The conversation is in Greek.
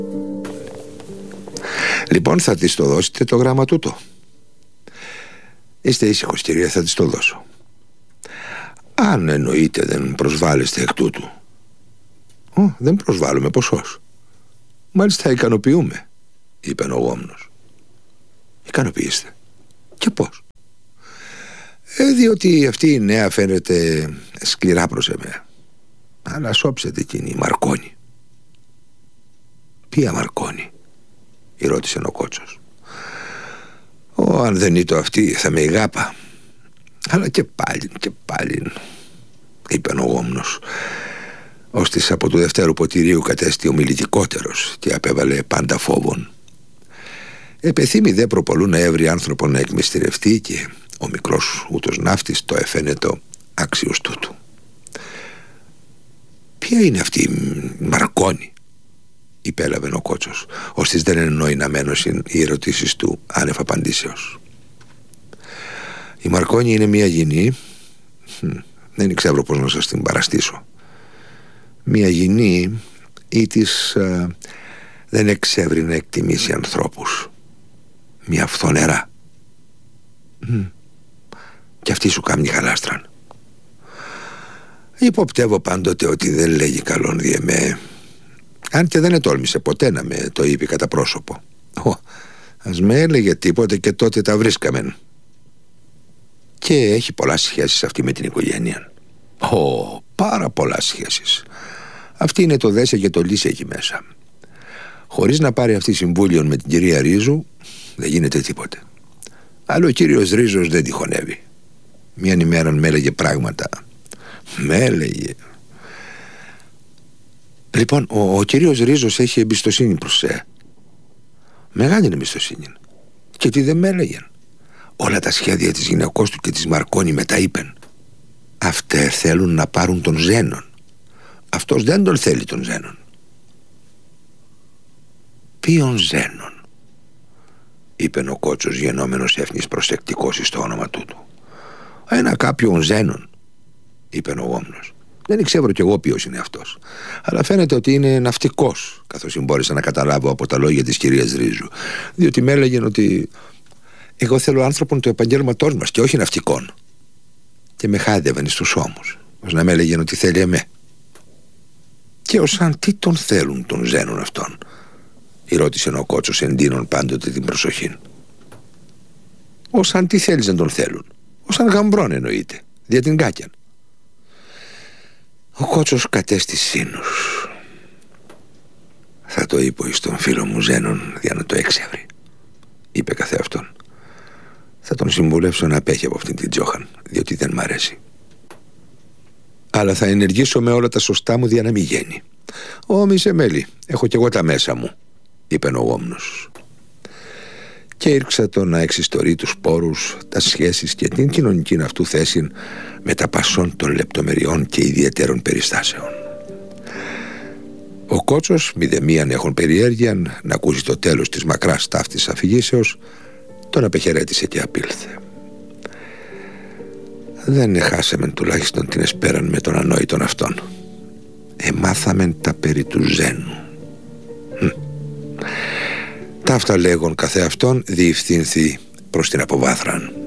Λοιπόν, θα της το δώσετε το γράμμα τούτο? Είστε ήσυχος, κυρία, θα της το δώσω. Αν εννοείται δεν προσβάλλεστε εκ τούτου. Δεν προσβάλλουμε, ποσός. Μάλιστα ικανοποιούμε, είπε ο γόμνος. Ικανοποιήστε? Και πώς? Διότι αυτή η νέα φαίνεται σκληρά προς εμέ. Αλλά σώψετε εκείνη η Μαρκόνη. Ποια Μαρκόνη? ρώτησε ο Κότσος. Αν δεν ήταν αυτή θα με ηγάπα. Αλλά και πάλι, είπε ο γόμνος, ώστις από του δευτέρου ποτηρίου κατέστη ομιλητικότερος και απέβαλε πάντα φόβον. Επεθύμη δε προπολού να έβρει άνθρωπο να εκμυστηρευτεί, και ο μικρός ούτως ναύτης το εφαίνετο άξιος τούτου. Ποια είναι αυτή η Μαρκόνη? υπέλαβε ο Κότσος, ώστις δεν εννοεί να μένωσιν οι ερωτήσεις του άνευ απαντήσεως. Η Μαρκόνη είναι μια γυνή, δεν ξέρω πώς να σας την παραστήσω. Μια γυνή ή της δεν εξεύρει να εκτιμήσει ανθρώπους. Μια φθονερά. Και αυτή σου κάμνει χαλάστραν. Υποπτεύω πάντοτε ότι δεν λέγει καλόν διεμέ, αν και δεν ετόλμησε ποτέ να με το είπε κατά πρόσωπο. Ας με έλεγε τίποτε και τότε τα βρίσκαμεν. Και έχει πολλά σχέσεις αυτή με την οικογένεια. Πάρα πολλά σχέσεις. Αυτή είναι το δέσε και το λύσε εκεί μέσα. Χωρίς να πάρει αυτή συμβούλιο με την κυρία Ρίζου δεν γίνεται τίποτε. Αλλά ο κύριος Ρίζος δεν τη χωνεύει. Μιαν ημέραν με έλεγε πράγματα. Με έλεγε. Λοιπόν, ο κύριος Ρίζος έχει εμπιστοσύνη προς μεγάλη εμπιστοσύνη. Και τι δεν με έλεγε? Όλα τα σχέδια της γυναικός του και της Μαρκόνη μετά είπεν. Αυτέ θέλουν να πάρουν τον Ζένον. Αυτός δεν τον θέλει τον Ζένον. Ποιον Ζένον? είπε ο Κότσος γενόμενος έφνης προσεκτικός εις το όνομα τούτου. Ένα κάποιον Ζένον, είπε ο γόμνος. Δεν ξέρω κι εγώ ποιος είναι αυτός, αλλά φαίνεται ότι είναι ναυτικός, καθώς μπόρεσα να καταλάβω από τα λόγια της κυρίας Ρίζου, διότι με έλεγε ότι εγώ θέλω άνθρωπον του επαγγέλματός μας και όχι ναυτικών. Και με χάιδευαν στους ώμους, ως να με έλεγε ότι θέλει εμέ. Και ως αν τι τον θέλουν τον Ζένον αυτόν? ρώτησε ο Κότσος εντείνων πάντοτε την προσοχή. Ως αν τι θέλεις να τον θέλουν? Ως αν γαμπρόν εννοείται, δια την κάκιαν. Ο Κότσος κατέστη σύνους. Θα το είπω εις τον φίλο μου Ζένον για να το έξευρει, είπε καθεαυτόν. Θα τον συμβουλεύσω να απέχει από αυτήν την Τζόχαν, διότι δεν μ' αρέσει. Αλλά θα ενεργήσω με όλα τα σωστά μου για να μην γίνει. Μη σε μέλη, έχω κι εγώ τα μέσα μου, είπε ο γόμνος. Και ήρξα το να εξιστορεί τους πόρους, τα σχέσεις και την κοινωνική αυτού θέση με τα πασών των λεπτομεριών και ιδιαίτερων περιστάσεων. Ο Κότσος, μηδεμίαν έχουν περιέργεια να ακούσει το τέλος της μακράς ταύτης αφηγήσεως, τον απεχαιρέτησε και απήλθε. Δεν εχάσεμεν τουλάχιστον την εσπέραν με τον ανόητον αυτόν. Εμάθαμεν τα περί του Ζένου. Ταύτα λέγον καθεαυτόν διευθύνθη προς την αποβάθραν.